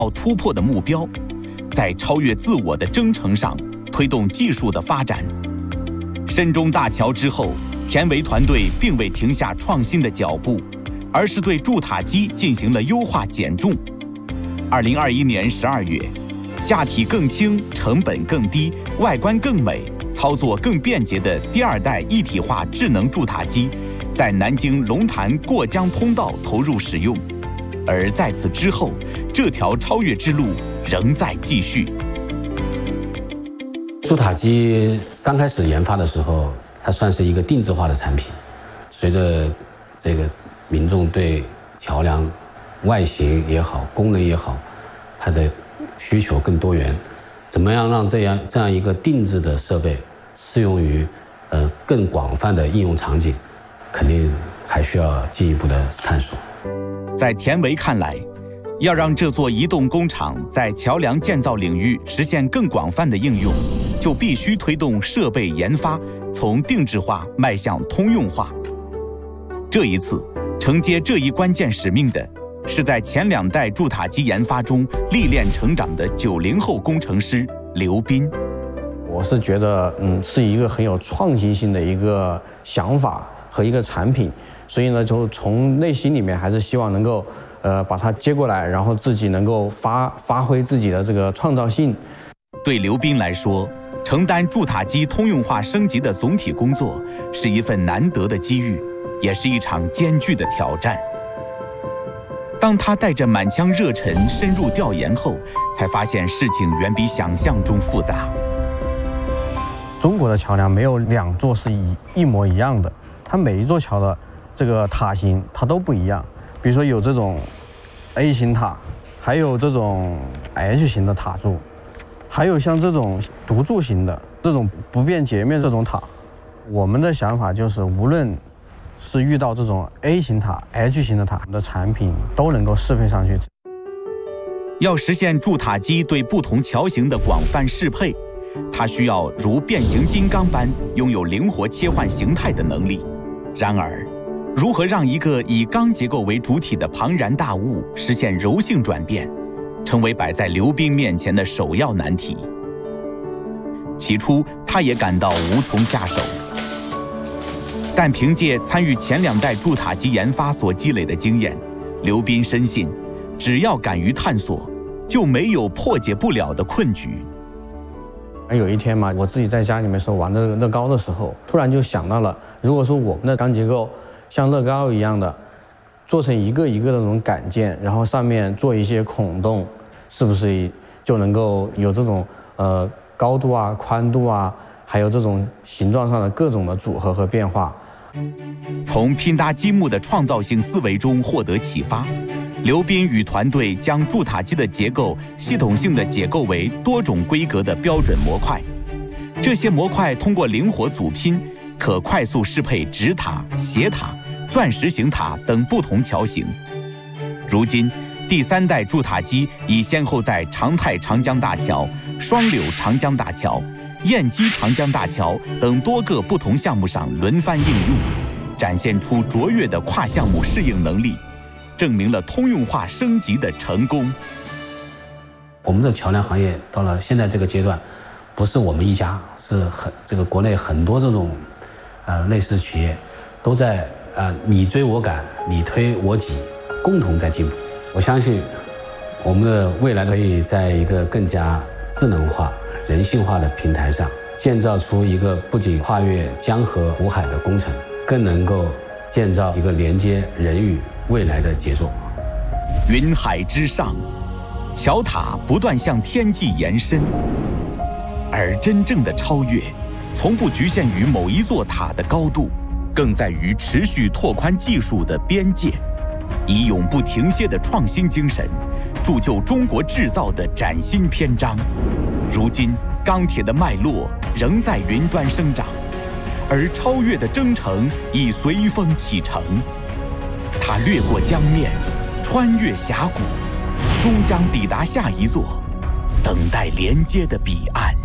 突破的目标，在超越自我的征程上推动技术的发展。深中大桥之后，田维团队并未停下创新的脚步，而是对铸塔机进行了优化减重。2021年12月，架体更轻、成本更低、外观更美、操作更便捷的第2代一体化智能铸塔机，在南京龙潭过江通道投入使用。而在此之后，这条超越之路仍在继续。 铸塔机刚开始研发的时候，它算是一个定制化的产品。随着这个民众对桥梁外形也好、功能也好，它的需求更多元，怎么样让这样一个定制的设备适用于更广泛的应用场景，肯定还需要进一步的探索。 在田维看来，要让这座移动工厂在桥梁建造领域实现更广泛的应用，就必须推动设备研发从定制化迈向通用化。这一次承接这一关键使命的是在前2代铸塔机研发中历练成长的90后工程师刘斌。 我是觉得是一个很有创新性的一个想法和一个产品，所以呢，就从内心里面还是希望能够把它接过来，然后自己能够发挥自己的这个创造性。 对刘斌来说，承担铸塔机通用化升级的总体工作是一份难得的机遇，也是一场艰巨的挑战。当他带着满腔热忱深入调研后，才发现事情远比想象中复杂。 中国的桥梁没有2座是一模一样的，它每一座桥的这个塔型它都不一样。比如说有这种 A 型塔，还有这种 H 型的塔柱，还有像这种独柱型的这种不变截面这种塔。我们的想法就是，无论是遇到这种 A 型塔、H 型的塔，我们的产品都能够适配上去。 要实现铸塔机对不同桥型的广泛适配，它需要如变形金刚般拥有灵活切换形态的能力。然而，如何让一个以钢结构为主体的庞然大物实现柔性转变，成为摆在刘斌面前的首要难题。起初，他也感到无从下手。但凭借参与前2代铸塔机研发所积累的经验，刘斌深信，只要敢于探索，就没有破解不了的困局。 有一天嘛，我自己在家里面时候玩乐高的时候，突然就想到了，如果说我们的钢结构像乐高一样的做成一个一个的那种杆件，然后上面做一些孔洞，是不是就能够有这种高度啊、宽度啊，还有这种形状上的各种的组合和变化。 从拼搭积木的创造性思维中获得启发，刘斌与团队将铸塔机的结构系统性地解构为多种规格的标准模块。这些模块通过灵活组拼，可快速适配直塔、斜塔、钻石型塔等不同桥型。如今，第3代铸塔机已先后在长泰长江大桥、双柳长江大桥、燕基长江大桥等多个不同项目上轮番应用，展现出卓越的跨项目适应能力，证明了通用化升级的成功。 我们的桥梁行业到了现在这个阶段，不是我们一家，是这个国内很多这种类似企业都在你追我赶，你推我挤，共同在进步。我相信我们的未来可以在一个更加智能化、人性化的平台上，建造出一个不仅跨越江河湖海的工程，更能够建造一个连接人与未来的杰作。 云海之上，桥塔不断向天际延伸，而真正的超越，从不局限于某一座塔的高度，更在于持续拓宽技术的边界，以永不停歇的创新精神，铸就中国制造的崭新篇章。如今，钢铁的脉络仍在云端生长，而超越的征程已随风启程。它掠过江面，穿越峡谷，终将抵达下一座等待连接的彼岸。